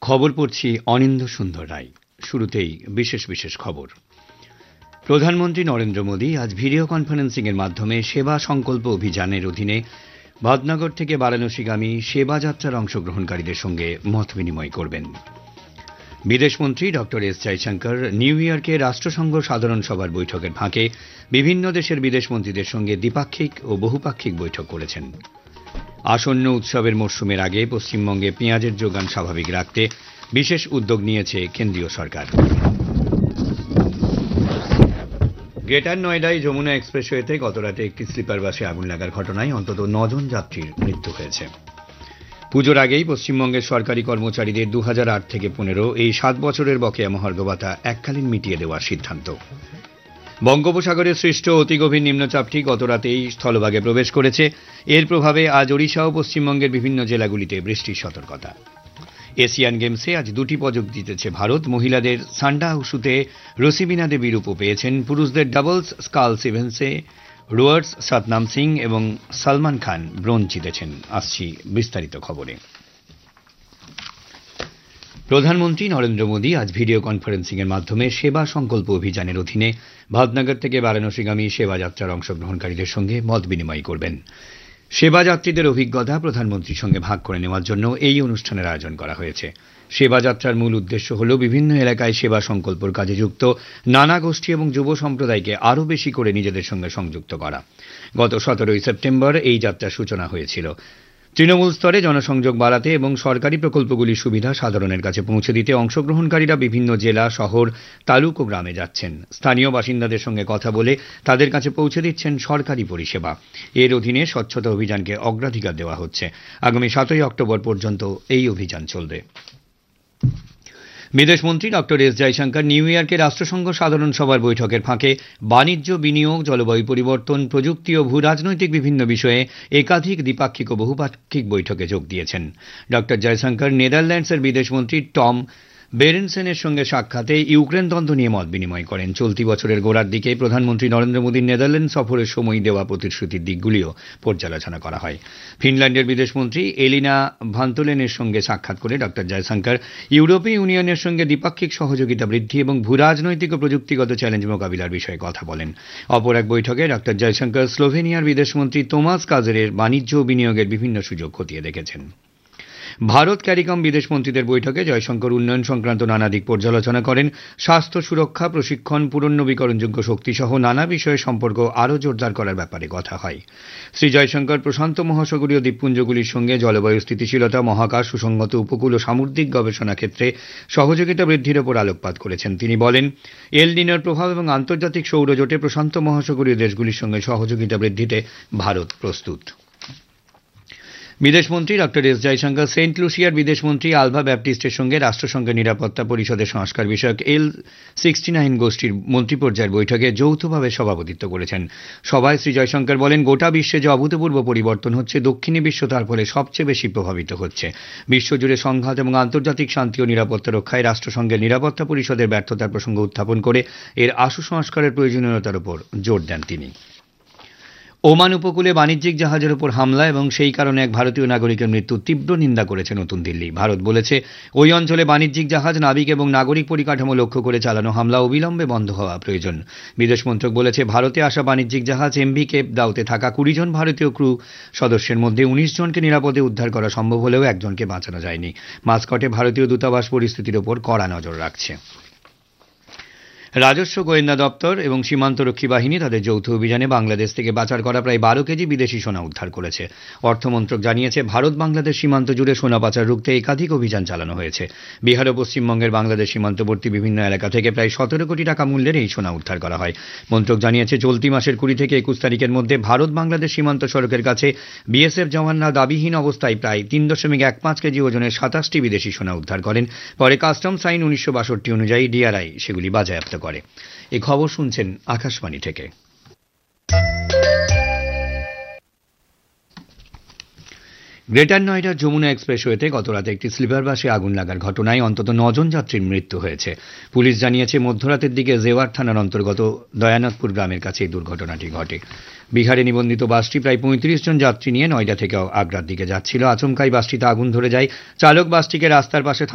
খবর পড়ছি অনিন্দ্য সুন্দর রায়। শুরুতেই বিশেষ বিশেষ খবর। প্রধানমন্ত্রী নরেন্দ্র মোদী আজ ভিডিও কনফারেন্সিং এর মাধ্যমে সেবা সংকল্প অভিযানের অধীনে ভাদনগর থেকে বারাণসীগামী সেবা যাত্রার অংশগ্রহণকারীদের সঙ্গে মত বিনিময় করবেন। বিদেশমন্ত্রী ড এস জয়শঙ্কর নিউ ইয়র্কে রাষ্ট্রসংঘ সাধারণ সভার বৈঠকের ফাঁকে বিভিন্ন দেশের বিদেশমন্ত্রীদের সঙ্গে দ্বিপাক্ষিক ও বহুপাক্ষিক বৈঠক করেছেন। আসন্ন উৎসবের মরশুমের আগে পশ্চিমবঙ্গে পেঁয়াজের যোগান স্বাভাবিক রাখতে বিশেষ উদ্যোগ নিয়েছে কেন্দ্রীয় সরকার। গ্রেটার নয়ডায় যমুনা এক্সপ্রেসওয়েতে গতরাতে একটি স্লিপার বাসে আগুন লাগার ঘটনায় অন্তত 9 জন যাত্রীর মৃত্যু হয়েছে। পুজোর আগেই পশ্চিমবঙ্গের সরকারি কর্মচারীদের 2008 থেকে 15 এই 7 বছরের বকেয়া মহার্ঘ ভাতা এককালীন মিটিয়ে দেওয়ার সিদ্ধান্ত। বঙ্গোপসাগরে সৃষ্ট অতি গভীর নিম্নচাপটি গতরাতেই স্থলভাগে প্রবেশ করেছে। এর প্রভাবে আজ ওড়িশা ও পশ্চিমবঙ্গের বিভিন্ন জেলাগুলিতে বৃষ্টির সতর্কতা। এশিয়ান গেমসে আজ 2টি পদক জিতেছে ভারত। মহিলাদের সান্ডা উশুতে রসিবিনা দেবী রূপো পেয়েছেন। পুরুষদের ডাবলস স্কালস ইভেন্টসে রোয়ার্স সতনাম সিং এবং সলমান খান ব্রোঞ্জ জিতেছেন। আসছি বিস্তারিত খবরে। প্রধানমন্ত্রী নরেন্দ্র মোদী আজ ভিডিও কনফারেন্সিং এর মাধ্যমে সেবা সংকল্প অভিযানের অধীনে ভাদনগর থেকে বারাণসীগামী সেবা যাত্রার অংশগ্রহণকারীদের সঙ্গে মত বিনিময় করবেন। সেবা যাত্রীদের অভিজ্ঞতা প্রধানমন্ত্রীর সঙ্গে ভাগ করে নেওয়ার জন্য এই অনুষ্ঠানের আয়োজন করা হয়েছে। সেবা যাত্রার মূল উদ্দেশ্য হল বিভিন্ন এলাকায় সেবা সংকল্পর কাজে যুক্ত নানা গোষ্ঠী এবং যুব সম্প্রদায়কে আরও বেশি করে নিজেদের সঙ্গে সংযুক্ত করা। গত 17 সেপ্টেম্বর এই যাত্রার সূচনা হয়েছিল। তৃণমূল স্তরে জনসংযোগ বাড়াতে এবং সরকারি প্রকল্পগুলির সুবিধা সাধারণের কাছে পৌঁছে দিতে অংশগ্রহণকারীরা বিভিন্ন জেলা, শহর, তালুক ও গ্রামে যাচ্ছেন। স্থানীয় বাসিন্দাদের সঙ্গে কথা বলে তাদের কাছে পৌঁছে দিচ্ছেন সরকারি পরিষেবা। এর অধীনে স্বচ্ছতা অভিযানকে অগ্রাধিকার দেওয়া হচ্ছে। আগামী 7 অক্টোবর পর্যন্ত এই অভিযান চলবে। বিদেশমন্ত্রী ড এস জয়শঙ্কর নিউ ইয়র্কে রাষ্ট্রসংঘ সাধারণ সভার বৈঠকের ফাঁকে বাণিজ্য, বিনিয়োগ, জলবায়ু পরিবর্তন, প্রযুক্তি ও ভূরাজনৈতিক বিভিন্ন বিষয়ে একাধিক দ্বিপাক্ষিক ও বহুপাক্ষিক বৈঠকে যোগ দিয়েছেন। ড জয়শঙ্কর নেদারল্যান্ডসের বিদেশমন্ত্রী টম বেরেনসেনের সঙ্গে সাক্ষাতে ইউক্রেন দ্বন্দ্ব নিয়ে মত বিনিময় করেন। চলতি বছরের গোড়ার দিকে প্রধানমন্ত্রী নরেন্দ্র মোদীর নেদারল্যান্ড সফরের সময় দেওয়া প্রতিশ্রুতির দিকগুলিও পর্যালোচনা করা হয়। ফিনল্যান্ডের বিদেশমন্ত্রী এলিনা ভান্তোলেনের সঙ্গে সাক্ষাৎ করে ড জয়শঙ্কর ইউরোপীয় ইউনিয়নের সঙ্গে দ্বিপাক্ষিক সহযোগিতা বৃদ্ধি এবং ভূরাজনৈতিক ও প্রযুক্তিগত চ্যালেঞ্জ মোকাবিলার বিষয়ে কথা বলেন। অপর এক বৈঠকে ড জয়শঙ্কর স্লোভেনিয়ার বিদেশমন্ত্রী তোমাস কাজেরের বাণিজ্য ও বিনিয়োগের বিভিন্ন সুযোগ খতিয়ে দেখেছেন। ভারত ক্যারিকম বিদেশমন্ত্রীদের বৈঠকে জয়শঙ্কর উন্নয়ন সংক্রান্ত নানা দিক পর্যালোচনা করেন। স্বাস্থ্য সুরক্ষা, প্রশিক্ষণ, পুনর্নবীকরণযোগ্য শক্তি সহ নানা বিষয়ে সম্পর্ক আরও জোরদার করার ব্যাপারে কথা হয়। শ্রী জয়শঙ্কর প্রশান্ত মহাসাগরীয় দ্বীপপুঞ্জগুলির সঙ্গে জলবায়ু স্থিতিশীলতা, মহাকাশ, সুসংগত উপকূল ও সামুদ্রিক গবেষণা ক্ষেত্রে সহযোগিতা বৃদ্ধির ওপর আলোকপাত করেছেন। তিনি বলেন, এল নিনোর প্রভাব এবং আন্তর্জাতিক সৌরজোটে প্রশান্ত মহাসাগরীয় দেশগুলির সঙ্গে সহযোগিতা বৃদ্ধিতে ভারত প্রস্তুত। বিদেশমন্ত্রী ড এস জয়শঙ্কর সেন্ট লুসিয়ার বিদেশমন্ত্রী আলভা ব্যাপটিস্টের সঙ্গে রাষ্ট্রসংঘের নিরাপত্তা পরিষদের সংস্কার বিষয়ক L69 গোষ্ঠীর মন্ত্রী পর্যায়ের বৈঠকে যৌথভাবে সভাপতিত্ব করেছেন। সভায় শ্রী জয়শঙ্কর বলেন, গোটা বিশ্বে যে অভূতপূর্ব পরিবর্তন হচ্ছে, দক্ষিণী বিশ্ব তার ফলে সবচেয়ে বেশি প্রভাবিত হচ্ছে। বিশ্বজুড়ে সংঘাত এবং আন্তর্জাতিক শান্তি ও নিরাপত্তা রক্ষায় রাষ্ট্রসংঘের নিরাপত্তা পরিষদের ব্যর্থতার প্রসঙ্গ উত্থাপন করে এর আশু সংস্কারের প্রয়োজনীয়তার উপর জোর দেন তিনি। ওমান উপকূলে বাণিজ্যিক জাহাজের উপর হামলা এবং সেই কারণে এক ভারতীয় নাগরিকের মৃত্যুর তীব্র নিন্দা করেছে নতুন দিল্লি। ভারত বলেছে, ওই অঞ্চলে বাণিজ্যিক জাহাজ, নাবিক এবং নাগরিক পরিকাঠামো লক্ষ্য করে চালানো হামলা অবিলম্বে বন্ধ হওয়া প্রয়োজন। বিদেশ মন্ত্রক বলেছে, ভারতে আসা বাণিজ্যিক জাহাজ MV কেপ দাউতে থাকা 20 জন ভারতীয় ক্রু সদস্যের মধ্যে 19 জনকে নিরাপদে উদ্ধার করা সম্ভব হলেও একজনকে বাঁচানো যায়নি। মাস্কটে ভারতীয় দূতাবাস পরিস্থিতির ওপর কড়া নজর রাখছে। রাজস্ব, গোয়েন্দা দপ্তর এবং সীমান্তরক্ষী বাহিনী তাদের যৌথ অভিযানে বাংলাদেশ থেকে পাচার করা প্রায় 12 কেজি বিদেশি সোনা উদ্ধার করেছে। অর্থমন্ত্রক জানিয়েছে, ভারত বাংলাদেশ সীমান্ত জুড়ে সোনা পাচার রুখতে একাধিক অভিযান চালানো হয়েছে। বিহার ও পশ্চিমবঙ্গের বাংলাদেশ সীমান্তবর্তী বিভিন্ন এলাকা থেকে প্রায় 17 কোটি টাকা মূল্যের এই সোনা উদ্ধার করা হয়। মন্ত্রক জানিয়েছে, চলতি মাসের 20 থেকে 21 তারিখের মধ্যে ভারত বাংলাদেশ সীমান্ত সড়কের কাছে বিএসএফ জওয়ানরা দাবিহীন অবস্থায় প্রায় 3.15 কেজি ওজনের 27টি বিদেশি সোনা উদ্ধার করেন। পরে কাস্টমস আইন 1962 অনুযায়ী DRI সেগুলি বাজেয়াপ্ত করে। এই খবর শুনছেন আকাশবাণী থেকে। গ্রেটার নয়ডার যমুনা এক্সপ্রেসওয়েতে গতরাতে একটি স্লিপার বাসে আগুন লাগার ঘটনায় অন্তত 9 জন যাত্রীর মৃত্যু হয়েছে। পুলিশ জানিয়েছে, মধ্যরাতের দিকে জেওয়ার থানার অন্তর্গত দয়ানাথপুর গ্রামের কাছে এই দুর্ঘটনাটি ঘটে। বিহারে নিবন্ধিত বাসটি প্রায় 35 জন যাত্রী নিয়ে নয়ডা থেকে আগ্রার দিকে যাচ্ছিল। আচমকাই বাসটিতে আগুন ধরে যায়। চালক বাসটিকে রাস্তার পাশে